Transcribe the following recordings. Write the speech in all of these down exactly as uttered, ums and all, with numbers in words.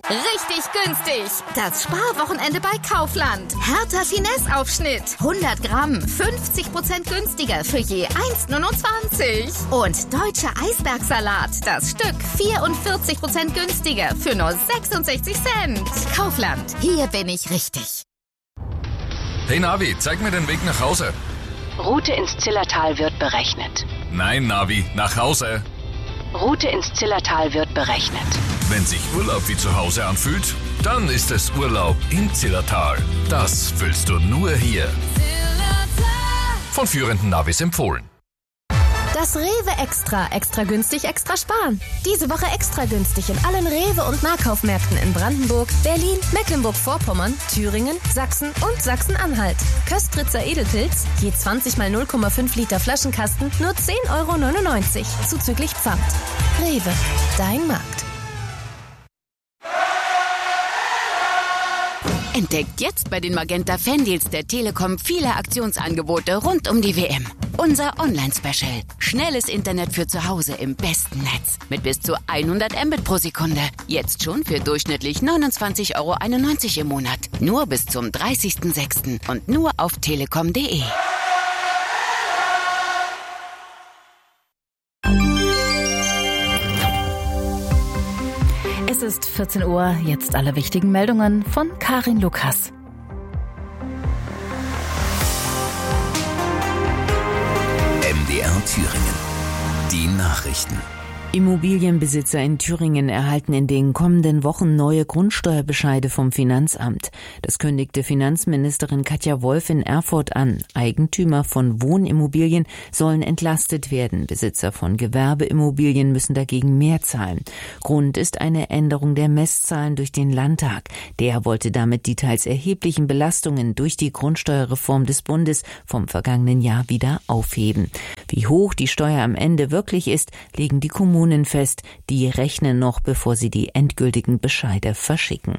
Richtig günstig. Das Sparwochenende bei Kaufland. Hertha Finesse-Aufschnitt. hundert Gramm, fünfzig Prozent günstiger für je eins Komma neunundzwanzig. Und deutscher Eisbergsalat. Das Stück vierundvierzig Prozent günstiger für nur sechsundsechzig Cent. Kaufland. Hier bin ich richtig. Hey Navi, zeig mir den Weg nach Hause. Route ins Zillertal wird berechnet. Nein, Navi, nach Hause. Route ins Zillertal wird berechnet. Wenn sich Urlaub wie zu Hause anfühlt, dann ist es Urlaub im Zillertal. Das fühlst du nur hier. Von führenden Navis empfohlen. Das Rewe Extra. Extra günstig, extra sparen. Diese Woche extra günstig in allen Rewe- und Nahkaufmärkten in Brandenburg, Berlin, Mecklenburg-Vorpommern, Thüringen, Sachsen und Sachsen-Anhalt. Köstritzer Edelpilz, je zwanzig mal null Komma fünf Liter Flaschenkasten, nur zehn Euro neunundneunzig, zuzüglich Pfand. Rewe, dein Markt. Entdeckt jetzt bei den Magenta Fandeals der Telekom viele Aktionsangebote rund um die W M. Unser Online-Special. Schnelles Internet für zu Hause im besten Netz. Mit bis zu hundert Mbit pro Sekunde. Jetzt schon für durchschnittlich neunundzwanzig Euro einundneunzig im Monat. Nur bis zum dreißigsten sechsten und nur auf telekom punkt de. Es ist vierzehn Uhr, jetzt alle wichtigen Meldungen von Karin Lukas. M D R Thüringen. Die Nachrichten. Immobilienbesitzer in Thüringen erhalten in den kommenden Wochen neue Grundsteuerbescheide vom Finanzamt. Das kündigte Finanzministerin Katja Wolf in Erfurt an. Eigentümer von Wohnimmobilien sollen entlastet werden. Besitzer von Gewerbeimmobilien müssen dagegen mehr zahlen. Grund ist eine Änderung der Messzahlen durch den Landtag. Der wollte damit die teils erheblichen Belastungen durch die Grundsteuerreform des Bundes vom vergangenen Jahr wieder aufheben. Wie hoch die Steuer am Ende wirklich ist, legen die Kommunen fest, die rechnen noch, bevor sie die endgültigen Bescheide verschicken.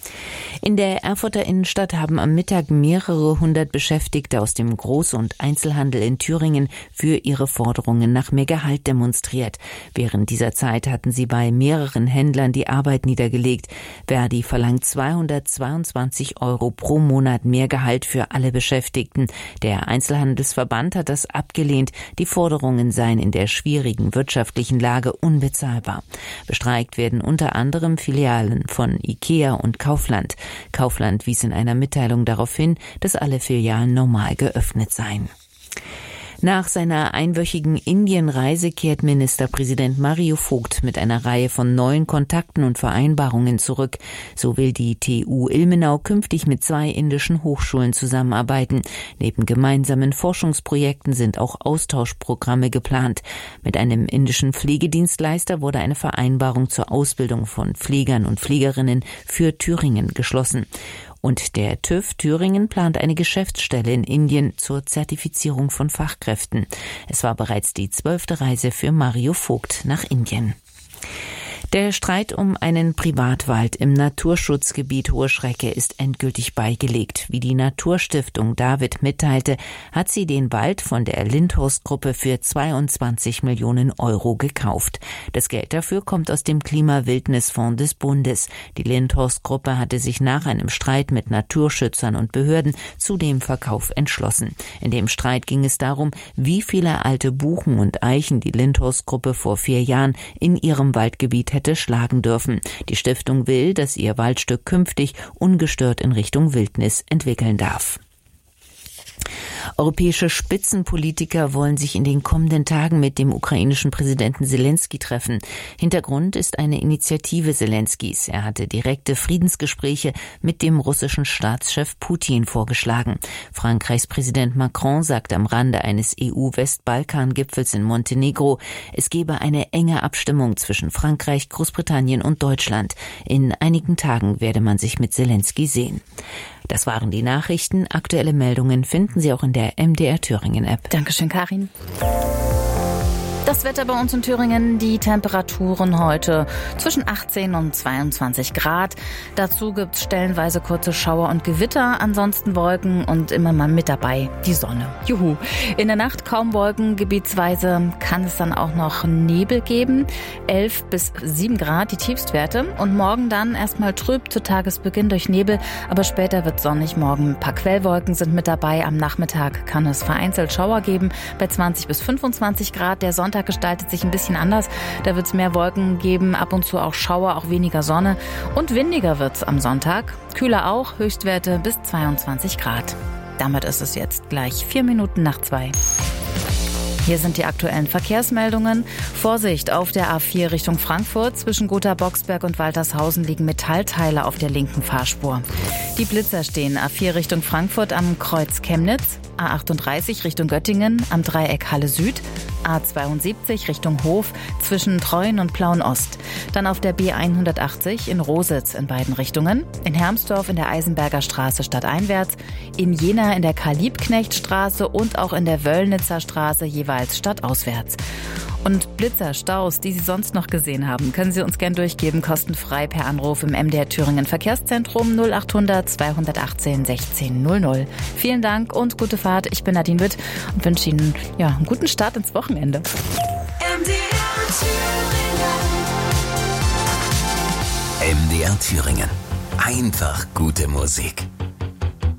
In der Erfurter Innenstadt haben am Mittag mehrere hundert Beschäftigte aus dem Groß- und Einzelhandel in Thüringen für ihre Forderungen nach mehr Gehalt demonstriert. Während dieser Zeit hatten sie bei mehreren Händlern die Arbeit niedergelegt. Verdi verlangt zweihundertzweiundzwanzig Euro pro Monat mehr Gehalt für alle Beschäftigten. Der Einzelhandelsverband hat das abgelehnt. Die Forderungen seien in der schwierigen wirtschaftlichen Lage unbezahlbar. Bestreikt werden unter anderem Filialen von IKEA und Kaufland. Kaufland wies in einer Mitteilung darauf hin, dass alle Filialen normal geöffnet seien. Nach seiner einwöchigen Indienreise kehrt Ministerpräsident Mario Vogt mit einer Reihe von neuen Kontakten und Vereinbarungen zurück. So will die T U Ilmenau künftig mit zwei indischen Hochschulen zusammenarbeiten. Neben gemeinsamen Forschungsprojekten sind auch Austauschprogramme geplant. Mit einem indischen Pflegedienstleister wurde eine Vereinbarung zur Ausbildung von Pflegern und Pflegerinnen für Thüringen geschlossen. Und der TÜV Thüringen plant eine Geschäftsstelle in Indien zur Zertifizierung von Fachkräften. Es war bereits die zwölfte Reise für Mario Vogt nach Indien. Der Streit um einen Privatwald im Naturschutzgebiet Hohe Schrecke ist endgültig beigelegt. Wie die Naturstiftung David mitteilte, hat sie den Wald von der Lindhorst-Gruppe für zweiundzwanzig Millionen Euro gekauft. Das Geld dafür kommt aus dem Klima-Wildnisfonds des Bundes. Die Lindhorst-Gruppe hatte sich nach einem Streit mit Naturschützern und Behörden zu dem Verkauf entschlossen. In dem Streit ging es darum, wie viele alte Buchen und Eichen die Lindhorst-Gruppe vor vier Jahren in ihrem Waldgebiet hätte schlagen dürfen. Die Stiftung will, dass ihr Waldstück künftig ungestört in Richtung Wildnis entwickeln darf. Europäische Spitzenpolitiker wollen sich in den kommenden Tagen mit dem ukrainischen Präsidenten Selensky treffen. Hintergrund ist eine Initiative Selenskys. Er hatte direkte Friedensgespräche mit dem russischen Staatschef Putin vorgeschlagen. Frankreichs Präsident Macron sagt am Rande eines E U-Westbalkan-Gipfels in Montenegro, es gebe eine enge Abstimmung zwischen Frankreich, Großbritannien und Deutschland. In einigen Tagen werde man sich mit Selensky sehen. Das waren die Nachrichten. Aktuelle Meldungen finden Sie auch in der M D R Thüringen App. Dankeschön, Karin. Das Wetter bei uns in Thüringen, die Temperaturen heute zwischen achtzehn und zweiundzwanzig Grad. Dazu gibt es stellenweise kurze Schauer und Gewitter, ansonsten Wolken und immer mal mit dabei die Sonne. Juhu. In der Nacht kaum Wolken, gebietsweise kann es dann auch noch Nebel geben. elf bis sieben Grad die Tiefstwerte und morgen dann erstmal trüb zu Tagesbeginn durch Nebel, aber später wird sonnig. Morgen ein paar Quellwolken sind mit dabei. Am Nachmittag kann es vereinzelt Schauer geben bei zwanzig bis fünfundzwanzig Grad. Der Sonntag gestaltet sich ein bisschen anders. Da wird es mehr Wolken geben, ab und zu auch Schauer, auch weniger Sonne. Und windiger wird es am Sonntag. Kühler auch, Höchstwerte bis zweiundzwanzig Grad. Damit ist es jetzt gleich vier Minuten nach zwei. Hier sind die aktuellen Verkehrsmeldungen. Vorsicht, auf der A vier Richtung Frankfurt. Zwischen Gotha-Boxberg und Waltershausen liegen Metallteile auf der linken Fahrspur. Die Blitzer stehen A vier Richtung Frankfurt am Kreuz Chemnitz, A achtunddreißig Richtung Göttingen am Dreieck Halle Süd, A zweiundsiebzig Richtung Hof zwischen Treuen und Plauen-Ost. Dann auf der B hundertachtzig in Rositz in beiden Richtungen, in Hermsdorf in der Eisenberger Straße stadteinwärts, in Jena in der Karl-Liebknecht-Straße und auch in der Wöllnitzer Straße jeweils stadtauswärts. Und Blitzerstaus, die Sie sonst noch gesehen haben, können Sie uns gern durchgeben, kostenfrei per Anruf im M D R Thüringen Verkehrszentrum null achthundert zweihundertachtzehn sechzehn null null. Vielen Dank und gute Fahrt. Ich bin Nadine Witt und wünsche Ihnen ja, einen guten Start ins Wochenende. M D R Thüringen. M D R Thüringen. Einfach gute Musik.